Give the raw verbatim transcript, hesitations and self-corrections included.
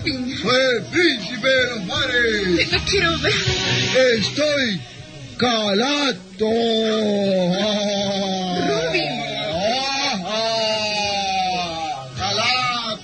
fin. Soy el príncipe de los mares. Te quiero ver. Estoy calato.